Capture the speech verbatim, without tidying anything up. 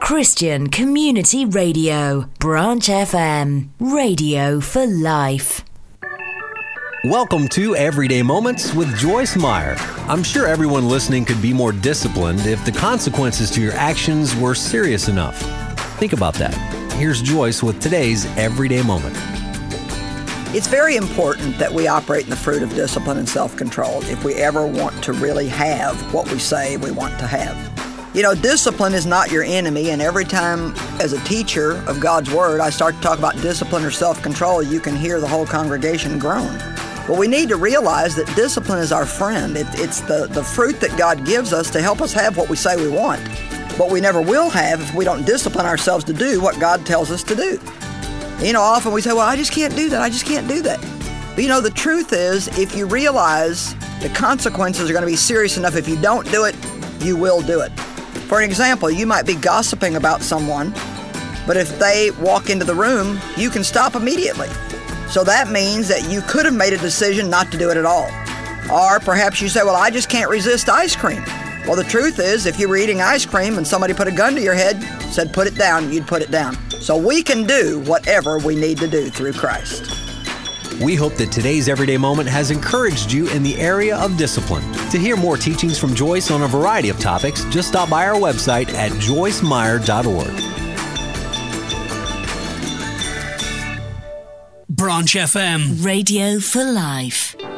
Christian Community Radio, Branch F M, radio for life. Welcome to Everyday Moments with Joyce Meyer. I'm sure everyone listening could be more disciplined if the consequences to your actions were serious enough. Think about that. Here's Joyce with today's Everyday Moment. It's very important that we operate in the fruit of discipline and self-control if we ever want to really have what we say we want to have. You know, discipline is not your enemy, and every time as a teacher of God's Word I start to talk about discipline or self-control, you can hear the whole congregation groan. But we need to realize that discipline is our friend. It, it's the, the fruit that God gives us to help us have what we say we want. But we never will have if we don't discipline ourselves to do what God tells us to do. You know, often we say, well, I just can't do that. I just can't do that. But you know, the truth is, if you realize the consequences are going to be serious enough, if you don't do it, you will do it. For an example, you might be gossiping about someone, but if they walk into the room, you can stop immediately. So that means that you could have made a decision not to do it at all. Or perhaps you say, well, I just can't resist ice cream. Well, the truth is, if you were eating ice cream and somebody put a gun to your head, said put it down, you'd put it down. So we can do whatever we need to do through Christ. We hope that today's Everyday Moment has encouraged you in the area of discipline. To hear more teachings from Joyce on a variety of topics, just stop by our website at joyce meyer dot org. Branch F M, radio for life.